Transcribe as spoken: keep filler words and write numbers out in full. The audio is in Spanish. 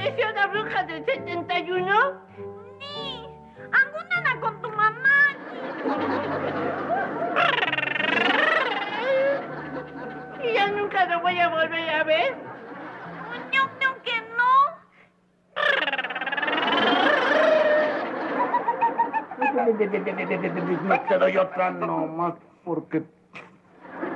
apareció la bruja del setenta y uno? Sí. Angúnala con tu mamá. ¿Y ya nunca lo voy a volver a ver? Yo creo que no. Me te doy otra nomás porque